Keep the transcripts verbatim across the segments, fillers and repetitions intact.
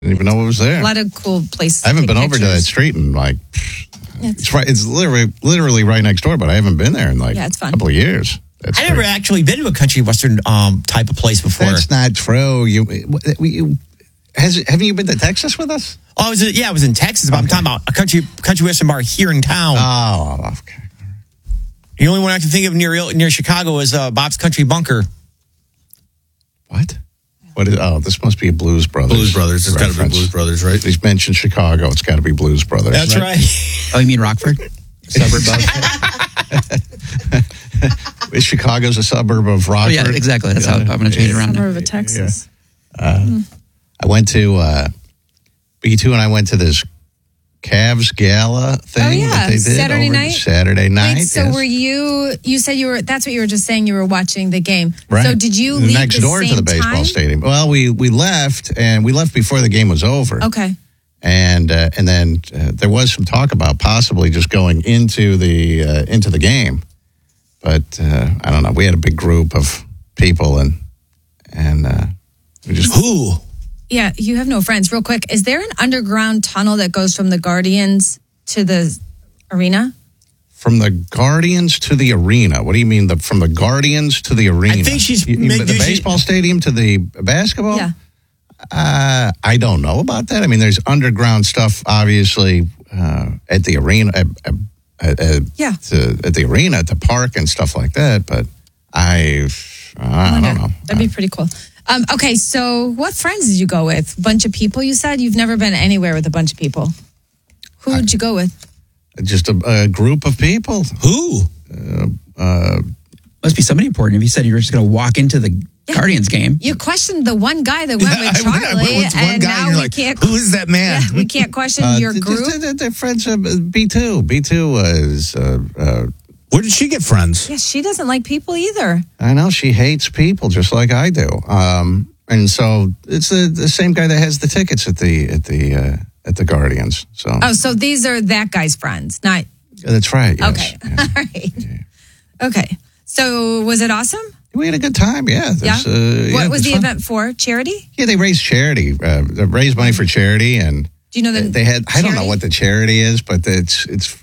Didn't even know it was there. A lot of cool places. I haven't been pictures. over to that street in like, it's right. It's literally, literally right next door, but I haven't been there in like yeah, it's fun. a couple of years. That's I never great. actually been to a country western um, type of place before. That's not true. You, you has haven't you been to Texas with us? Oh, I was, yeah, I was in Texas, but okay. I'm talking about a country country western bar here in town. Oh, okay. The only one I can think of near near Chicago is uh, Bob's Country Bunker. What? What is? Oh, this must be a Blues Brothers. Blues Brothers. It's got to be Blues Brothers, right? He's mentioned Chicago. It's got to be Blues Brothers. That's right. right. Oh, you mean Rockford? Suburb of? Is Chicago's a suburb of Rockford? Oh, yeah, exactly. That's yeah. how I'm going to change it around. Suburb of Texas. Yeah. Uh, mm. I went to uh, B two, and I went to this Cavs gala thing. Oh, yeah. That they did Saturday over night? Saturday night. Wait, so yes. were you, you said you were, that's what you were just saying, you were watching the game. Right. So did you leave next the door same to the baseball time? stadium? Well, we, we left, and we left before the game was over. Okay. And uh, and then uh, there was some talk about possibly just going into the uh, into the game, but uh, I don't know. We had a big group of people, and and uh, we just who. Yeah, you have no friends. Real quick, is there an underground tunnel that goes from the Guardians to the arena? From the Guardians to the arena. What do you mean? The from the Guardians to the arena? I think she's you, you, the baseball she, stadium to the basketball. Yeah. Uh, I don't know about that. I mean, there's underground stuff, obviously, uh, at the arena, at, at, at, yeah, to, at the arena, at the park, and stuff like that. But I, I, I don't know. That'd be pretty cool. Um, okay, so what friends did you go with? Bunch of people, you said? You've never been anywhere with a bunch of people. Who did you go with? Just a, a group of people. Who? Uh, uh, Must be somebody important. If you said you were just going to walk into the yeah. Guardians game. You questioned the one guy that went yeah, with Charlie, I went with one and guy now and you're we like, can't. Who is that man? Yeah, we can't question uh, your they're, group. They're, they're friends of B two. B two was... Uh, uh, Where did she get friends? Yeah, she doesn't like people either. I know. She hates people just like I do. Um, and so it's the, the same guy that has the tickets at the at the uh, at the Guardians. So oh, so these are that guy's friends, not. That's right. Yes. Okay. Yeah. All right. Yeah. Okay. So was it awesome? We had a good time. Yeah. Yeah. Uh, what yeah, was the fun. event for? Charity? Yeah, they raised charity. Uh, they raised money for charity, and do you know that they had? I don't know what the charity is, but it's it's.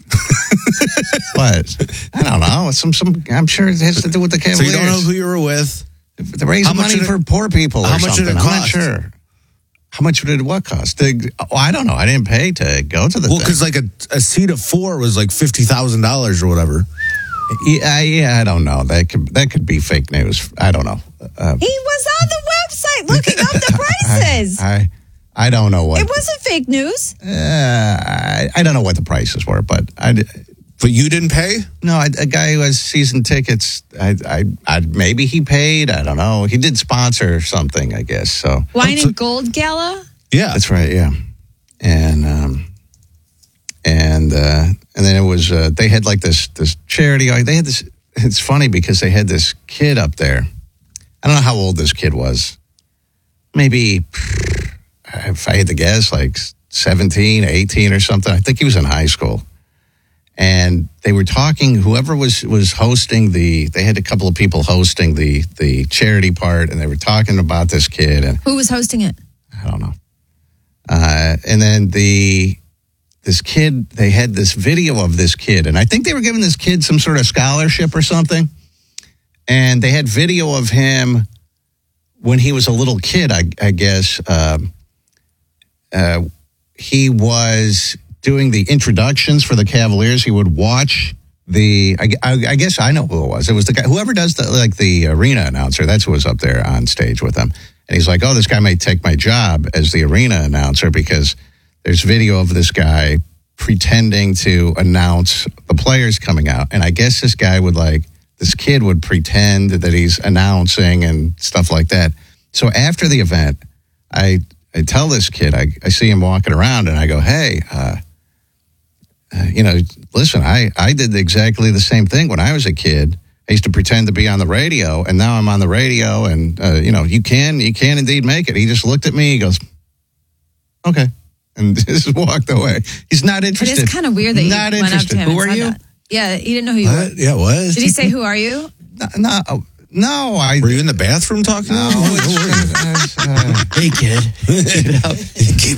What? I don't know. Some some. I'm sure it has to do with the Cavaliers. So you don't know who you were with? They raised money it, for poor people. How or much something. did it cost? I'm not sure. How much did what cost? The, oh, I don't know. I didn't pay to go to the. Well, because like a, a seat of four was like fifty thousand dollars or whatever. Yeah, yeah, I don't know. That could that could be fake news. I don't know. Uh, he was on the website looking up the prices. I, I I don't know what. It wasn't fake news. Uh, I I don't know what the prices were, but I. But you didn't pay? No, I, a guy who has season tickets. I, I, I maybe he paid. I don't know. He did sponsor something, I guess. So Wine and Gold Gala. Yeah, that's right. Yeah, and um, and uh, and then it was uh, they had like this this charity. They had this. It's funny because they had this kid up there. I don't know how old this kid was. Maybe if I had to guess, like seventeen, eighteen or something. I think he was in high school. And they were talking, whoever was, was hosting the, they had a couple of people hosting the, the charity part, and they were talking about this kid. And who was hosting it? I don't know. Uh, and then the, this kid, they had this video of this kid, and I think they were giving this kid some sort of scholarship or something. And they had video of him when he was a little kid, I, I guess. Um, uh, he was doing the introductions for the Cavaliers. He would watch the, I, I, I guess I know who it was. It was the guy, whoever does the, like the arena announcer, that's who was up there on stage with him. And he's like, oh, this guy may take my job as the arena announcer because there's video of this guy pretending to announce the players coming out. And I guess this guy would like, this kid would pretend that he's announcing and stuff like that. So after the event, I, I tell this kid, I, I see him walking around and I go, hey, uh, Uh, you know, listen, I, I did exactly the same thing when I was a kid. I used to pretend to be on the radio, and now I'm on the radio, and, uh, you know, you can, you can indeed make it. He just looked at me, he goes, okay, and just walked away. He's not interested. It is kind of weird that you not went interested. up to him Who and are said you? that. Yeah, he didn't know who you what? were. Yeah, what? Did he say, who are you? No, no, No, I. Were you in the bathroom talking? No, to him? it's, Where were you? uh, uh, Hey, kid. Get up. Keep